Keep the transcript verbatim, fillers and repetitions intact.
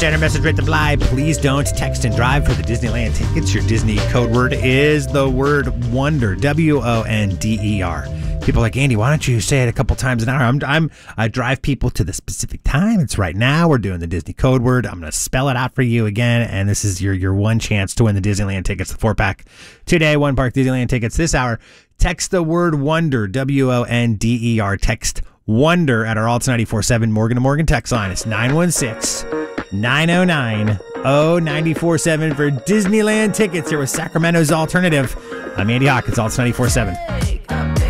standard message rate to fly. Please don't text and drive for the Disneyland tickets. Your Disney code word is the word wonder. W O N D E R. People are like, Andy, why don't you say it a couple times an hour? I'm, I'm, I drive people to the specific time. It's right now. We're doing the Disney code word. I'm going to spell it out for you again. And this is your, your one chance to win the Disneyland tickets, the four pack today, one park Disneyland tickets this hour. Text the word wonder, W O N D E R. Text wonder at our Alts ninety-four point seven Morgan to Morgan text line. It's nine one six, nine oh nine, oh nine four seven for Disneyland tickets here with Sacramento's Alternative. I'm Andy Hawkins, Alts ninety-four point seven.